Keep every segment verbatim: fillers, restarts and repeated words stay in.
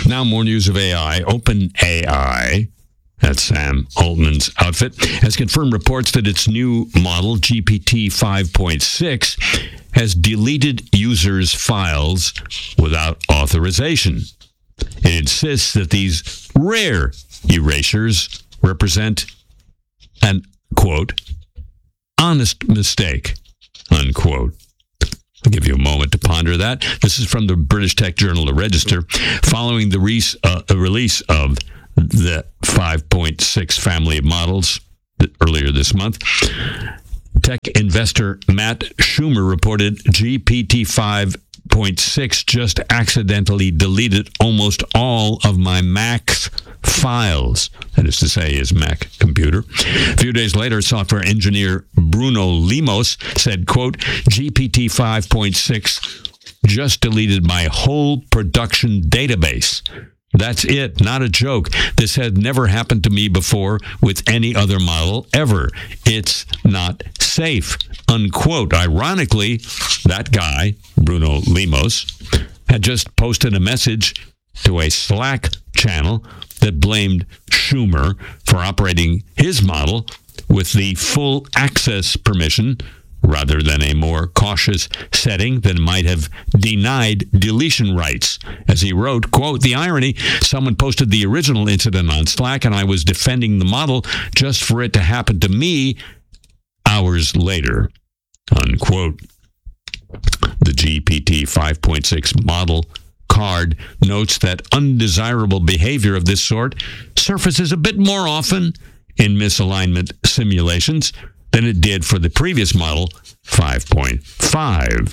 Now, more news of A I. OpenAI, that's Sam Altman's outfit, has confirmed reports that its new model, G P T five point six, has deleted users' files without authorization. It insists that these rare erasures represent an, quote, honest mistake, unquote. I'll give you a moment to ponder that. This is from the British tech journal, The Register, following the re- uh, release of the five point six family of models earlier this month. Tech investor Matt Schumer reported G P T five point six just accidentally deleted almost all of my Mac's files. That is to say, his Mac computer. A few days later, software engineer Bruno Limos said, quote, G P T five point six just deleted my whole production database. That's it, not a joke. This had never happened to me before with any other model ever. It's not safe, unquote. Ironically, that guy, Bruno Limos, had just posted a message to a Slack channel that blamed Schumer for operating his model with the full access permission rather than a more cautious setting that might have denied deletion rights. As he wrote, quote, the irony, someone posted the original incident on Slack and I was defending the model just for it to happen to me hours later, unquote. The G P T five point six model card notes that undesirable behavior of this sort surfaces a bit more often in misalignment simulations than it did for the previous model, five point five.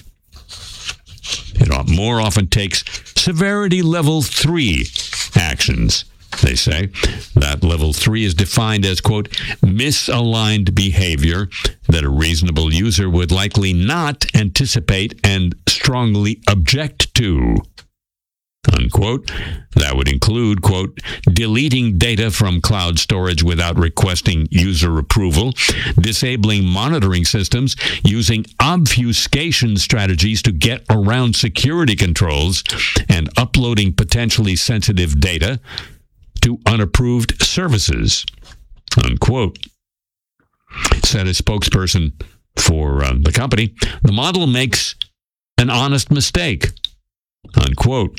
It more often takes severity level three actions, they say. That level three is defined as, quote, misaligned behavior that a reasonable user would likely not anticipate and strongly object to, unquote. That would include, quote, deleting data from cloud storage without requesting user approval, disabling monitoring systems, using obfuscation strategies to get around security controls, and uploading potentially sensitive data to unapproved services, unquote. Said a spokesperson for uh, the company, the model makes an honest mistake, unquote.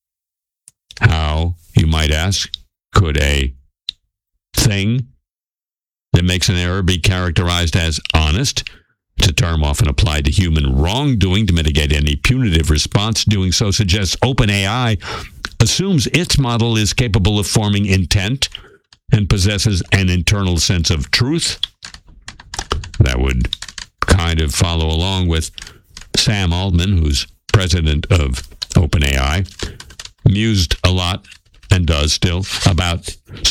How, you might ask, could a thing that makes an error be characterized as honest? It's a term often applied to human wrongdoing to mitigate any punitive response. Doing so suggests OpenAI assumes its model is capable of forming intent and possesses an internal sense of truth. That would kind of follow along with Sam Altman, who's president of OpenAI, mused a lot, and does still, about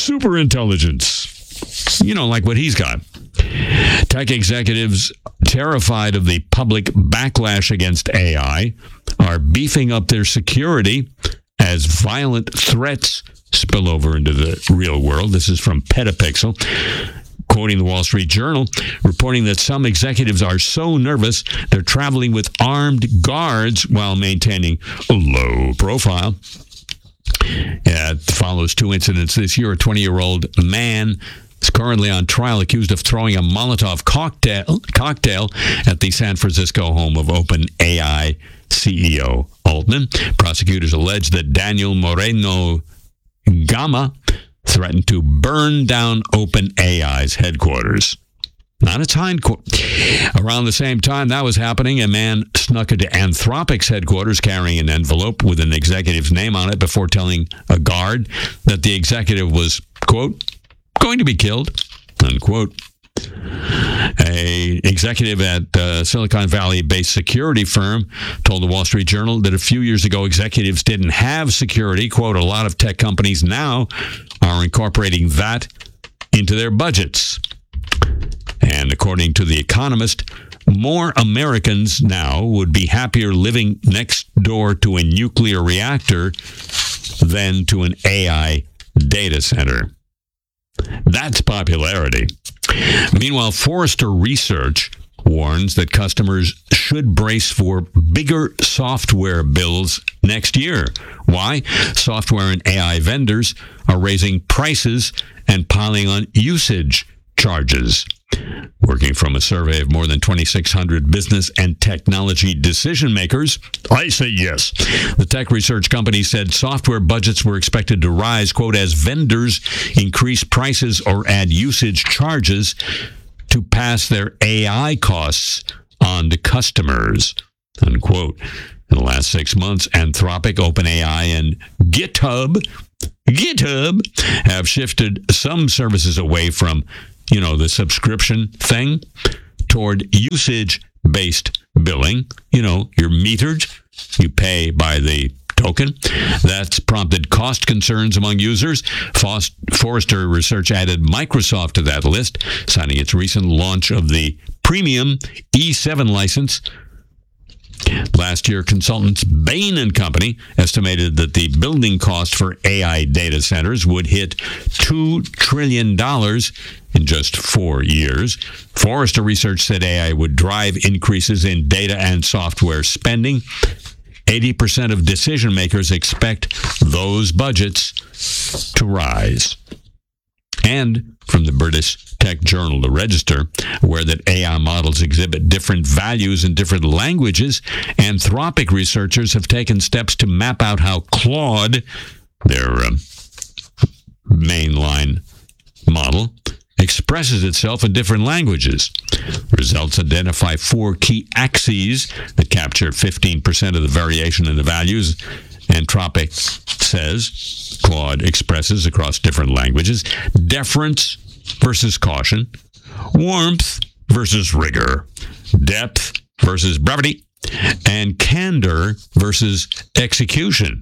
superintelligence. You know, like what he's got. Tech executives terrified of the public backlash against A I are beefing up their security as violent threats spill over into the real world. This is from Petapixel, quoting the Wall Street Journal, reporting that some executives are so nervous they're traveling with armed guards while maintaining a low profile. Yeah, it follows two incidents this year. A twenty-year-old man is currently on trial accused of throwing a Molotov cocktail, cocktail at the San Francisco home of OpenAI C E O Altman. Prosecutors allege that Daniel Moreno Gama threatened to burn down OpenAI's headquarters. Not its hindquarters. Around the same time that was happening, a man snuck into Anthropic's headquarters carrying an envelope with an executive's name on it before telling a guard that the executive was, quote, going to be killed, unquote. A executive at uh, Silicon Valley-based security firm told the Wall Street Journal that a few years ago executives didn't have security. Quote, a lot of tech companies now are incorporating that into their budgets. And according to The Economist, more Americans now would be happier living next door to a nuclear reactor than to an A I data center. That's popularity. Meanwhile, Forrester Research warns that customers should brace for bigger software bills next year. Why? Software and A I vendors are raising prices and piling on usage charges. Working from a survey of more than twenty-six hundred business and technology decision makers, I say yes. The tech research company said software budgets were expected to rise, quote, as vendors increase prices or add usage charges to pass their A I costs on to customers, unquote. In the last six months, Anthropic, OpenAI, and GitHub, GitHub have shifted some services away from, you know, the subscription thing toward usage-based billing. You know, you're metered, you pay by the token. That's prompted cost concerns among users. Forrester Research added Microsoft to that list, citing its recent launch of the premium E seven license. Last year, consultants Bain and Company estimated that the building cost for A I data centers would hit two trillion dollars in just four years. Forrester Research said A I would drive increases in data and software spending. eighty percent of decision makers expect those budgets to rise. And from the British tech journal The Register, aware that A I models exhibit different values in different languages, Anthropic researchers have taken steps to map out how Claude, their uh, mainline model, expresses itself in different languages. Results identify four key axes that capture fifteen percent of the variation in the values Anthropic says Claude expresses across different languages: deference versus caution, warmth versus rigor, depth versus brevity, and candor versus execution.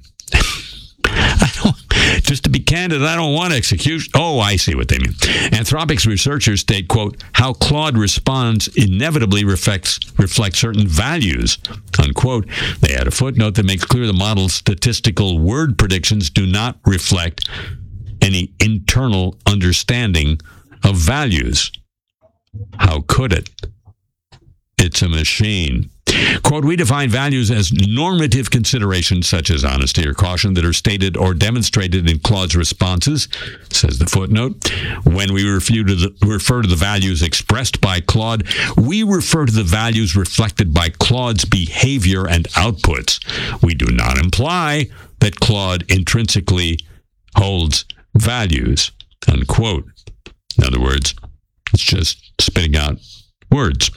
I don't, just to be candid, I don't want execution. Oh, I see what they mean. Anthropic's researchers state, quote, how Claude responds inevitably reflects, reflects certain values, unquote. They add a footnote that makes clear the model's statistical word predictions do not reflect any internal understanding of values. How could it? It's a machine. Quote, we define values as normative considerations such as honesty or caution that are stated or demonstrated in Claude's responses, says the footnote. When we refer to the, refer to the values expressed by Claude, we refer to the values reflected by Claude's behavior and outputs. We do not imply that Claude intrinsically holds values, unquote. In other words, it's just spitting out words.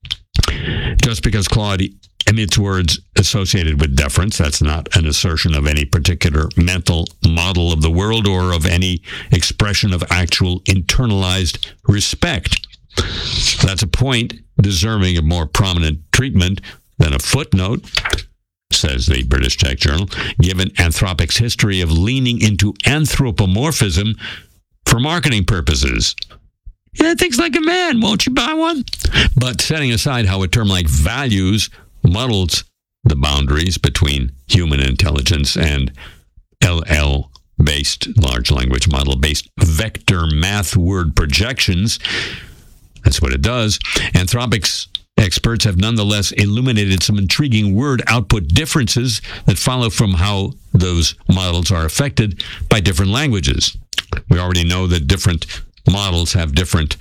Just because Claude emits words associated with deference, that's not an assertion of any particular mental model of the world or of any expression of actual internalized respect. That's a point deserving of more prominent treatment than a footnote, says the British Tech Journal, given Anthropic's history of leaning into anthropomorphism for marketing purposes. Yeah, things like a man. Won't you buy one? But setting aside how a term like values muddles the boundaries between human intelligence and L L-based, large language model-based vector math word projections, that's what it does. Anthropic's experts have nonetheless illuminated some intriguing word output differences that follow from how those models are affected by different languages. We already know that different models have different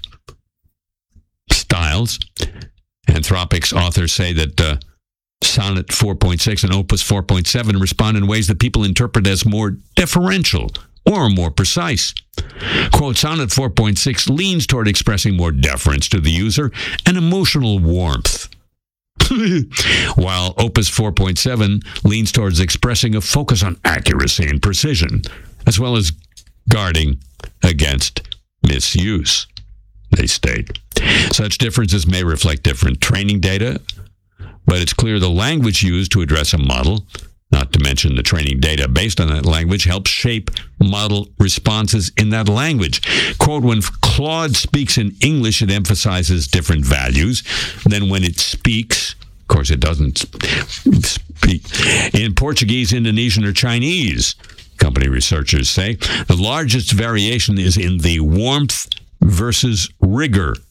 styles. Anthropic's authors say that uh, Sonnet four point six and Opus four point seven respond in ways that people interpret as more deferential or more precise. Quote, Sonnet four point six leans toward expressing more deference to the user and emotional warmth, while Opus four point seven leans towards expressing a focus on accuracy and precision, as well as guarding against misuse, they state. Such differences may reflect different training data, but it's clear the language used to address a model, not to mention the training data based on that language, helps shape model responses in that language. Quote, when Claude speaks in English, it emphasizes different values than when it speaks, of course it doesn't speak, in Portuguese, Indonesian, or Chinese. Company researchers say the largest variation is in the warmth versus rigor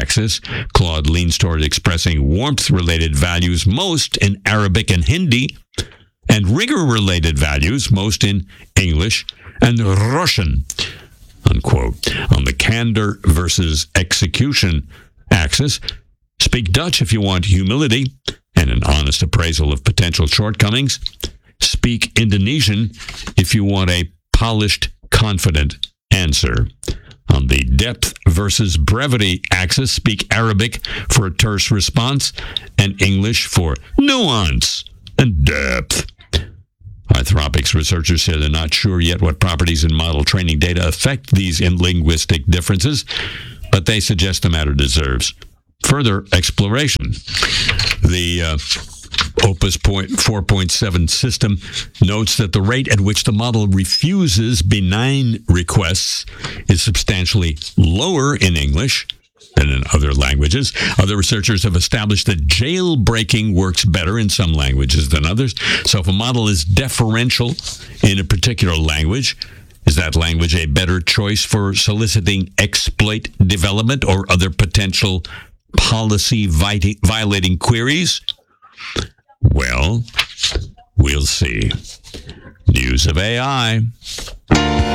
axis, Claude leans toward expressing warmth-related values most in Arabic and Hindi, and rigor-related values most in English and Russian, unquote. On the candor versus execution axis, speak Dutch if you want humility and an honest appraisal of potential shortcomings. Speak Indonesian if you want a polished, confident answer. On the depth versus brevity axis, speak Arabic for a terse response and English for nuance and depth. Anthropic's researchers say they're not sure yet what properties in model training data affect these in linguistic differences, but they suggest the matter deserves further exploration. The uh, Opus four point seven system notes that the rate at which the model refuses benign requests is substantially lower in English than in other languages. Other researchers have established that jailbreaking works better in some languages than others. So if a model is deferential in a particular language, is that language a better choice for soliciting exploit development or other potential policy violating queries? Well, we'll see. News of A I.